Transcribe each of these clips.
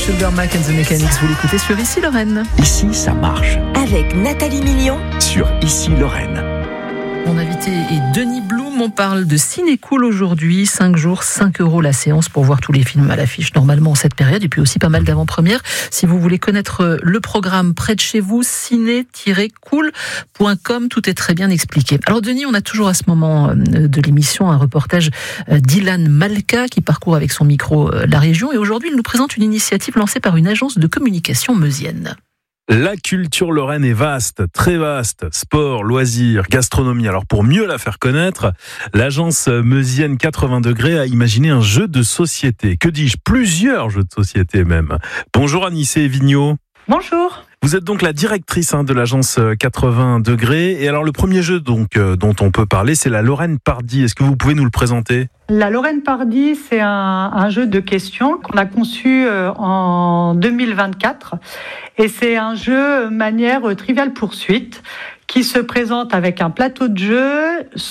Sugar Mac and the Mechanics, vous l'écoutez sur Ici Lorraine. Ici, ça marche. Avec Nathalie Million Sur Ici Lorraine. Mon invité est Denis Blum. On parle de Ciné-Cool aujourd'hui. 5 jours, 5 € la séance pour voir tous les films à l'affiche normalement en cette période. Et puis aussi pas mal d'avant-premières. Si vous voulez connaître le programme près de chez vous, ciné-cool.com. Tout est très bien expliqué. Alors Denis, on a toujours à ce moment de l'émission un reportage d'Ilan Malka qui parcourt avec son micro la région. Et aujourd'hui, il nous présente une initiative lancée par une agence de communication meusienne. La culture lorraine est vaste, très vaste. Sport, loisirs, gastronomie. Alors pour mieux la faire connaître, l'agence meusienne 80 degrés a imaginé un jeu de société. Que dis-je ? Plusieurs jeux de société même. Bonjour Anissé Vigneault. Bonjour. Vous êtes donc la directrice de l'agence 80 degrés. Et alors le premier jeu dont on peut parler, c'est la Lorraine Pardi. Est-ce que vous pouvez nous le présenter ? La Lorraine Pardi, c'est un jeu de questions qu'on a conçu en 2024. Et c'est un jeu manière trivial poursuite qui se présente avec un plateau de jeu,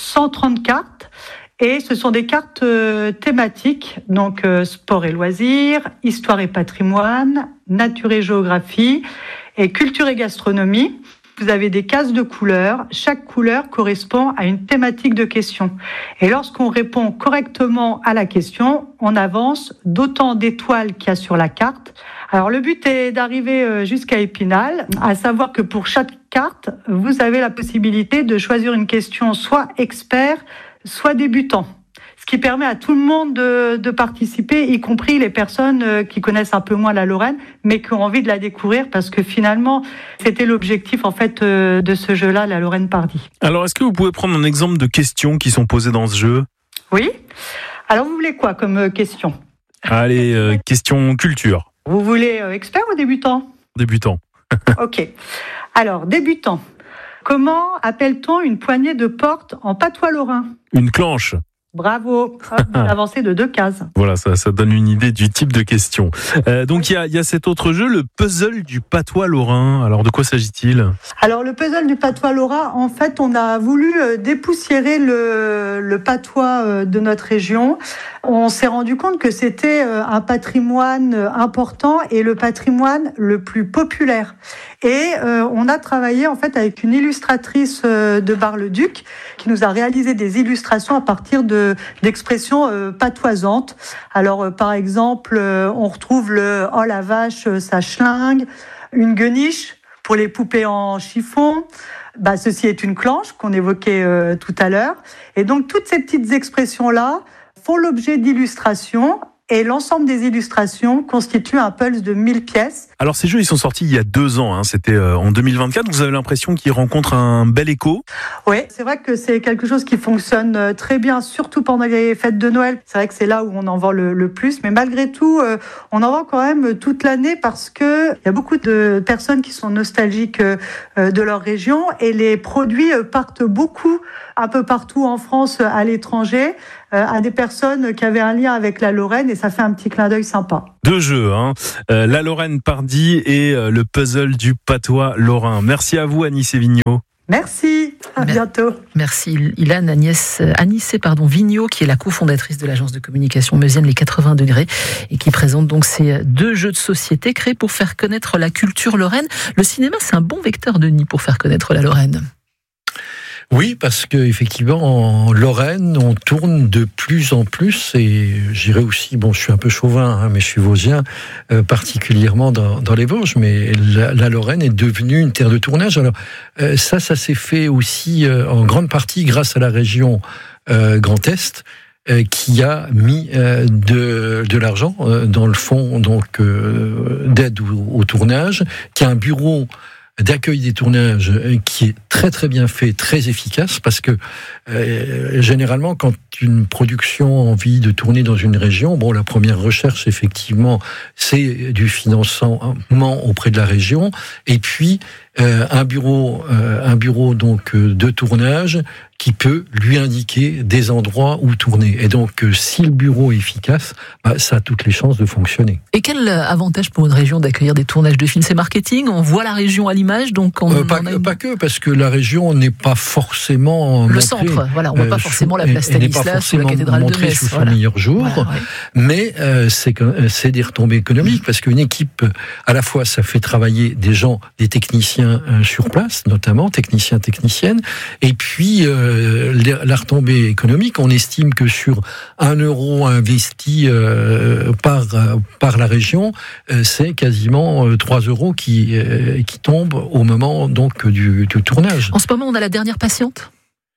130 cartes. Et ce sont des cartes thématiques, donc sport et loisirs, histoire et patrimoine, nature et géographie, et culture et gastronomie. Vous avez des cases de couleurs. Chaque couleur correspond à une thématique de question. Et lorsqu'on répond correctement à la question, on avance d'autant d'étoiles qu'il y a sur la carte. Alors le but est d'arriver jusqu'à Épinal, à savoir que pour chaque carte, vous avez la possibilité de choisir une question soit expert, soit débutant. Ce qui permet à tout le monde de participer, y compris les personnes qui connaissent un peu moins la Lorraine, mais qui ont envie de la découvrir, parce que finalement, c'était l'objectif en fait de ce jeu-là, la Lorraine Pardi. Alors, est-ce que vous pouvez prendre un exemple de questions qui sont posées dans ce jeu ? Oui. Alors, vous voulez quoi comme question ? Allez, question culture. Vous voulez expert ou débutant ? Débutant. Ok. Alors, débutant. Comment appelle-t-on une poignée de porte en patois lorrain ? Une clenche. Bravo, vous avancez de 2 cases. Voilà, ça donne une idée du type de question. Donc il y a cet autre jeu, le puzzle du patois lorrain. Alors de quoi s'agit-il ? Alors le puzzle du patois lorrain, en fait, on a voulu dépoussiérer le patois de notre région. On s'est rendu compte que c'était un patrimoine important et le patrimoine le plus populaire. Et on a travaillé en fait avec une illustratrice de Bar-le-Duc qui nous a réalisé des illustrations à partir d'expressions patoisantes. Alors par exemple, on retrouve le « oh la vache, ça schlingue », une gueniche pour les poupées en chiffon. Ceci est une clenche qu'on évoquait tout à l'heure. Et donc toutes ces petites expressions-là font l'objet d'illustrations. Et l'ensemble des illustrations constitue un puzzle de 1000 pièces. Alors ces jeux, ils sont sortis il y a 2 ans, c'était en 2024. Vous avez l'impression qu'ils rencontrent un bel écho ? Oui, c'est vrai que c'est quelque chose qui fonctionne très bien, surtout pendant les fêtes de Noël. C'est vrai que c'est là où on en vend le plus. Mais malgré tout, on en vend quand même toute l'année parce que il y a beaucoup de personnes qui sont nostalgiques de leur région. Et les produits partent beaucoup un peu partout en France, à l'étranger, à des personnes qui avaient un lien avec la Lorraine, et ça fait un petit clin d'œil sympa. 2 jeux, la Lorraine Pardi et le puzzle du patois lorrain. Merci à vous, Anissé Vigneault. Merci, à bientôt. Merci Ilan Anissé Vigneault, qui est la cofondatrice de l'agence de communication meusienne Les 80 degrés et qui présente donc ces 2 jeux de société créés pour faire connaître la culture lorraine. Le cinéma, c'est un bon vecteur, Denis, pour faire connaître la Lorraine. Oui, parce que effectivement, en Lorraine, on tourne de plus en plus, et j'irais aussi, je suis un peu chauvin, mais je suis vosgien, particulièrement dans les Vosges, mais la Lorraine est devenue une terre de tournage. Alors ça s'est fait aussi en grande partie grâce à la région Grand Est, qui a mis de l'argent dans le fonds d'aide au tournage, qui a un bureau d'accueil des tournages qui est très très bien fait, très efficace, parce que généralement quand une production a envie de tourner dans une région, la première recherche effectivement c'est du financement auprès de la région, et puis un bureau donc de tournage qui peut lui indiquer des endroits où tourner. Et donc, si le bureau est efficace, ça a toutes les chances de fonctionner. Et quel avantage pour une région d'accueillir des tournages de films? C'est marketing, on voit la région à l'image, donc pas que, parce que la région n'est pas forcément le centre. Voilà, on ne voit pas forcément la place Stanislas ou la cathédrale de Metz. Sous son meilleur jour, mais c'est des retombées économiques, parce qu'une équipe, à la fois, ça fait travailler des gens, des techniciens sur place, notamment techniciennes, et puis la retombée économique, on estime que sur 1 euro investi par la région, c'est quasiment 3 euros qui tombent au moment donc du tournage. En ce moment, on a La Dernière Patiente.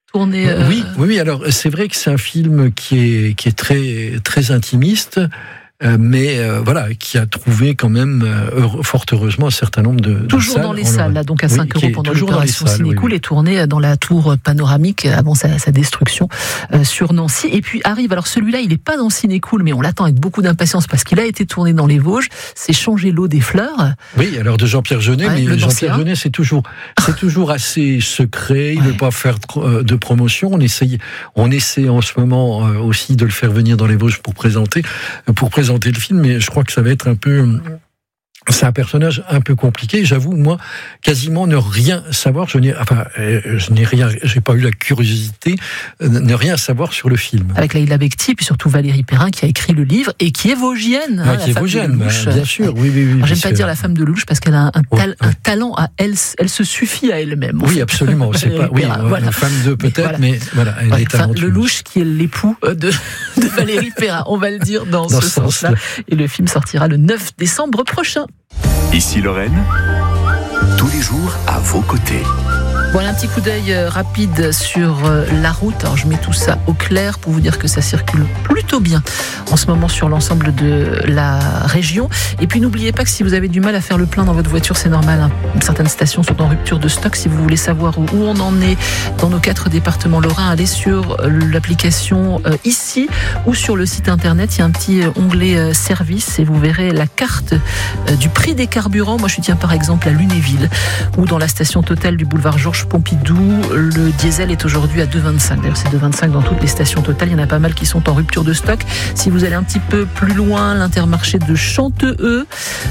Oui. Alors c'est vrai que c'est un film qui est très très intimiste. Mais qui a trouvé quand même, fort heureusement, un certain nombre de toujours salles. Dans les salles, là, donc à 5 euros pendant l'opération Cinécool, est tourné dans la tour panoramique avant sa destruction sur Nancy. Et puis arrive, alors celui-là, il n'est pas dans Cinécool, mais on l'attend avec beaucoup d'impatience parce qu'il a été tourné dans les Vosges. C'est Changer l'eau des fleurs. Oui, alors de Jean-Pierre Jeunet, mais Jean-Pierre Jeunet, c'est toujours assez secret. Il ne veut pas faire de promotion. On essaie en ce moment aussi de le faire venir dans les Vosges pour présenter le film, mais je crois que ça va être c'est un personnage un peu compliqué. J'avoue, moi, quasiment ne rien savoir. J'ai pas eu la curiosité ne rien savoir sur le film. Avec Leïla Bekti, puis surtout Valérie Perrin, qui a écrit le livre et qui est vosgienne. Qui est vosgienne, bien sûr. Oui. Alors, j'aime pas dire la femme de Lelouch parce qu'elle a un talent à elle. Elle se suffit à elle-même. Oui, absolument. C'est pas, une femme de peut-être, mais voilà, elle est talentueuse. Lelouch qui est l'époux de Valérie Perrin. On va le dire dans ce sens-là. Et le film sortira le 9 décembre prochain. Ici Lorraine, tous les jours à vos côtés. Voilà un petit coup d'œil rapide sur la route. Alors je mets tout ça au clair pour vous dire que ça circule plutôt bien en ce moment sur l'ensemble de la région. Et puis n'oubliez pas que si vous avez du mal à faire le plein dans votre voiture, c'est normal. Certaines stations sont en rupture de stock. Si vous voulez savoir où on en est dans nos 4 départements lorrains, allez sur l'application ici ou sur le site internet. Il y a un petit onglet service et vous verrez la carte du prix des carburants. Moi je tiens par exemple à Lunéville ou dans la station Total du boulevard Georges Pompidou, le diesel est aujourd'hui à 2,25. D'ailleurs, c'est 2,25 dans toutes les stations Total. Il y en a pas mal qui sont en rupture de stock. Si vous allez un petit peu plus loin, l'Intermarché de Chanteux,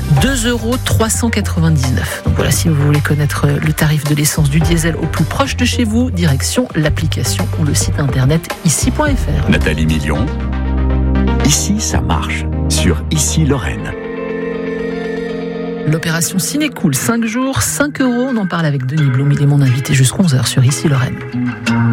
2,399 €. Donc voilà, si vous voulez connaître le tarif de l'essence du diesel au plus proche de chez vous, direction l'application ou le site internet ici.fr. Nathalie Million, Ici ça marche, sur Ici Lorraine. L'opération Cinécool, 5 jours, 5 €. On en parle avec Denis Blum. Il est mon invité jusqu'à 11h sur Ici Lorraine.